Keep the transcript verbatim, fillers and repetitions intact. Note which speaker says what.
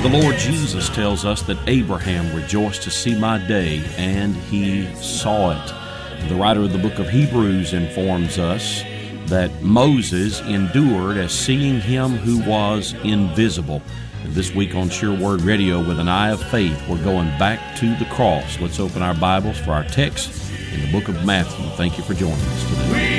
Speaker 1: The Lord Jesus tells us that Abraham rejoiced to see my day, and he saw it. The writer of the book of Hebrews informs us that Moses endured as seeing him who was invisible. And this week on Sure Word Radio, with an eye of faith, we're going back to the cross. Let's open our Bibles for our text in the book of Matthew. Thank you for joining us today.